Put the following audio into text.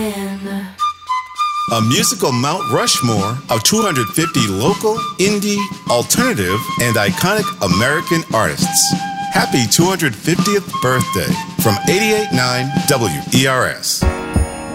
A musical Mount Rushmore of 250 local, indie, alternative, and iconic American artists. Happy 250th birthday from 88.9 WERS.